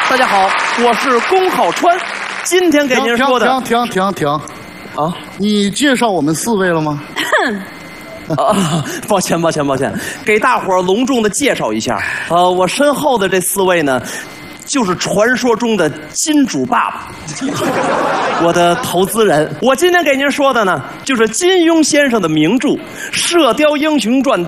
大家好，我是龚浩川，今天给您说的。 停啊！你介绍我们4位了吗？ 抱歉，给大伙儿隆重的介绍一下。我身后的这4位呢，就是传说中的金主爸爸，我的投资人。我今天给您说的呢，就是金庸先生的名著《射雕英雄传》